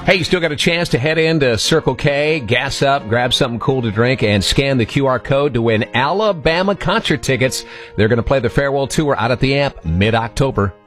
Hey, you still got a chance to head into Circle K, gas up, grab something cool to drink, and scan the QR code to win Alabama concert tickets. They're going to play the farewell tour out at the Amp mid-October.